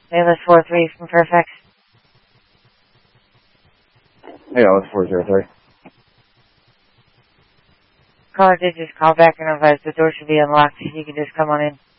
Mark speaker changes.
Speaker 1: Alice 43 from Fairfax.
Speaker 2: Hey, Alice 403.
Speaker 1: Caller did just call back and advise the door should be unlocked. You can just come on in.